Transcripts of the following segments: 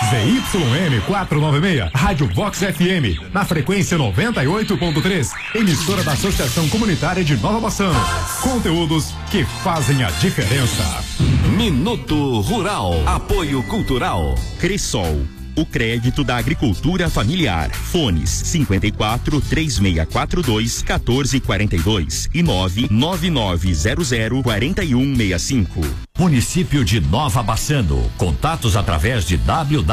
ZYM 496, Rádio Vox FM, na frequência 98.3, emissora da Associação Comunitária de Nova Bassano. Conteúdos que fazem a diferença. Minuto Rural, apoio cultural. Cressol, o crédito da agricultura familiar. Fones 54 3642 1442 e 99900 4165. Município de Nova Bassano. Contatos através de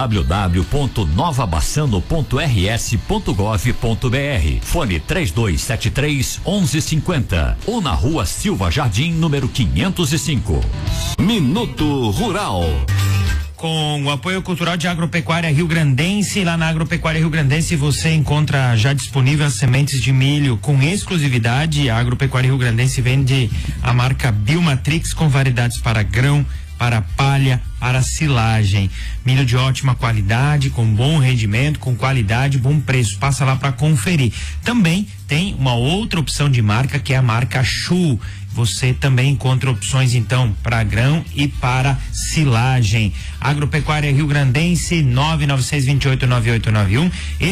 www.novabassano.rs.gov.br. Fone 3273 1150 ou na Rua Silva Jardim, número 505. Minuto Rural. Com o apoio cultural de Agropecuária Rio Grandense, lá na Agropecuária Rio Grandense você encontra já disponível as sementes de milho com exclusividade. A Agropecuária Rio Grandense vende a marca Biomatrix com variedades para grão, para palha, para silagem. Milho de ótima qualidade, com bom rendimento, com qualidade, bom preço. Passa lá para conferir. Também tem uma outra opção de marca que é a marca Chu. Você também encontra opções então para grão e para silagem. Agropecuária Rio Grandense 996289891 e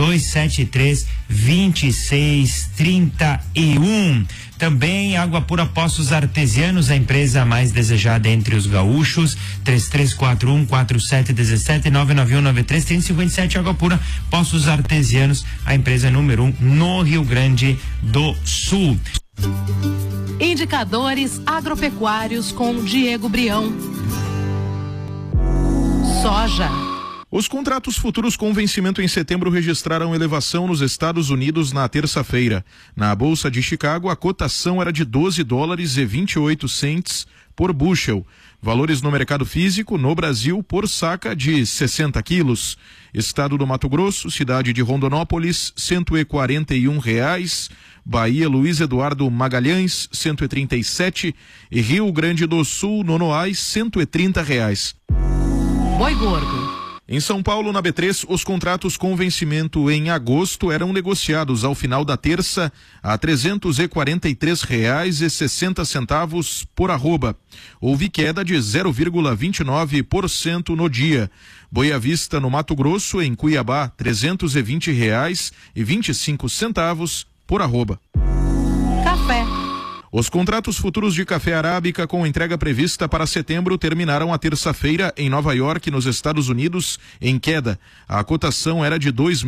3273-2631. Também Água Pura Poços Artesianos, a empresa mais desejada entre os gaúchos. 3341-4717 99193-3057. Água Pura Poços Artesianos, a empresa número 1 no Rio Grande do Sul. Indicadores agropecuários com Diego Brião. Soja. Os contratos futuros com vencimento em setembro registraram elevação nos Estados Unidos na terça-feira. Na Bolsa de Chicago, a cotação era de $12,28 por bushel. Valores no mercado físico, no Brasil, por saca de 60 quilos. Estado do Mato Grosso, cidade de Rondonópolis, R$141. Bahia, Luiz Eduardo Magalhães, 137. E Rio Grande do Sul, Nonoais, R$130. Boi gordo. Em São Paulo, na B3, os contratos com vencimento em agosto eram negociados ao final da terça a R$343,60 por arroba. Houve queda de 0,29% no dia. Boi à vista no Mato Grosso, em Cuiabá, R$320,25 por arroba. Café. Os contratos futuros de café arábica com entrega prevista para setembro terminaram a terça-feira em Nova York, nos Estados Unidos, em queda. A cotação era de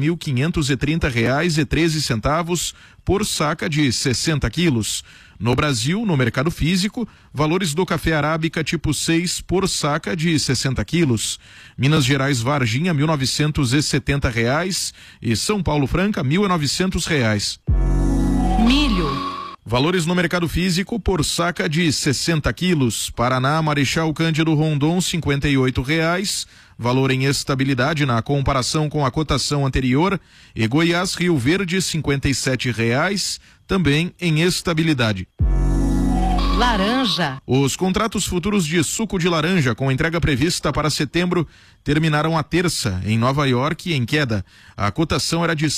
R$2.530,13 por saca de 60 quilos. No Brasil, no mercado físico, valores do café arábica tipo 6 por saca de 60 quilos. Minas Gerais Varginha, R$1.970 e São Paulo Franca, R$1.900. Milho. Valores no mercado físico por saca de 60 quilos. Paraná, Marechal Cândido Rondon, R$58. Valor em estabilidade na comparação com a cotação anterior. E Goiás, Rio Verde, R$57. Também em estabilidade. Laranja. Os contratos futuros de suco de laranja com entrega prevista para setembro terminaram a terça em Nova York em queda. A cotação era de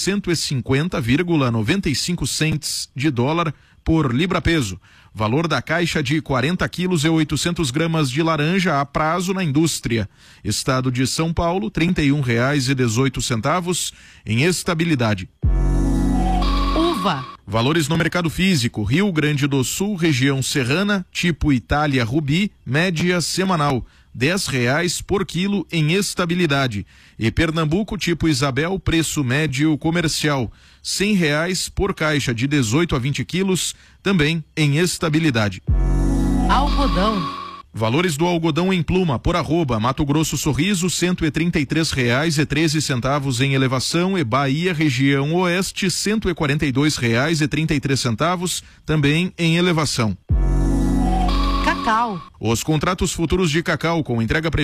150,95 cents de dólar por libra-peso. Valor da caixa de 40 quilos e 800 gramas de laranja a prazo na indústria. Estado de São Paulo, R$31,18 em estabilidade. Uva. Valores no mercado físico: Rio Grande do Sul, região serrana, tipo Itália Rubi, média semanal, R$10 por quilo em estabilidade. E Pernambuco, tipo Isabel, preço médio comercial, R$100 por caixa de 18 a 20 quilos, também em estabilidade. Algodão. Valores do algodão em pluma por arroba: Mato Grosso Sorriso, R$133,13 em elevação, e Bahia região oeste, R$142,33 também em elevação. Cacau. Os contratos futuros de cacau com entrega